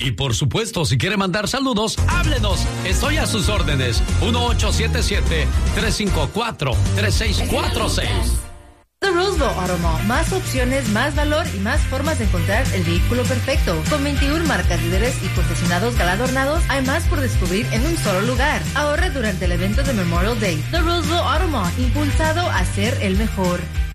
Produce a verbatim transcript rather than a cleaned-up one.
Y por supuesto, si quiere mandar saludos, háblenos. Estoy a sus órdenes. uno ocho siete siete, tres cinco cuatro, tres seis cuatro seis. The Roseville Auto Mall. Más opciones, más valor y más formas de encontrar el vehículo perfecto. Con veintiuna marcas líderes y concesionados galardonnados, hay más por descubrir en un solo lugar. Ahorre durante el evento de Memorial Day. The Roseville Auto Mall, impulsado a ser el mejor.